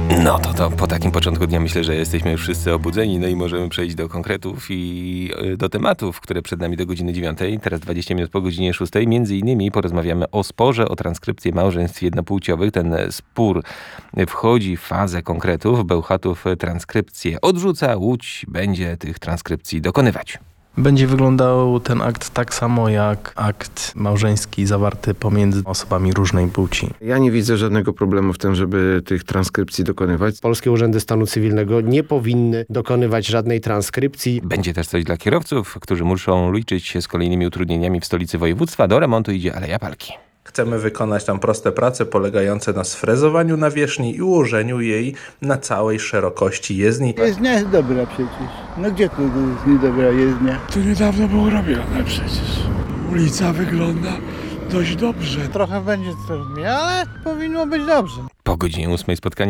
No to po takim początku dnia myślę, że jesteśmy już wszyscy obudzeni, no i możemy przejść do konkretów i do tematów, które przed nami do godziny 9. Teraz 20 minut po godzinie 6. Między innymi porozmawiamy o sporze o transkrypcję małżeństw jednopłciowych. Ten spór wchodzi w fazę konkretów. Bełchatów transkrypcję odrzuca, Łódź będzie tych transkrypcji dokonywać. Będzie wyglądał ten akt tak samo jak akt małżeński zawarty pomiędzy osobami różnej płci. Ja nie widzę żadnego problemu w tym, żeby tych transkrypcji dokonywać. Polskie urzędy stanu cywilnego nie powinny dokonywać żadnej transkrypcji. Będzie też coś dla kierowców, którzy muszą liczyć się z kolejnymi utrudnieniami w stolicy województwa. Do remontu idzie Aleja Palki. Chcemy wykonać tam proste prace polegające na sfrezowaniu nawierzchni i ułożeniu jej na całej szerokości jezdni. Jezdnia jest dobra przecież. No gdzie tu jest niedobra jezdnia? To niedawno było robione przecież. Ulica wygląda dość dobrze. Trochę będzie trudniej, ale powinno być dobrze. Po godzinie 8 spotkanie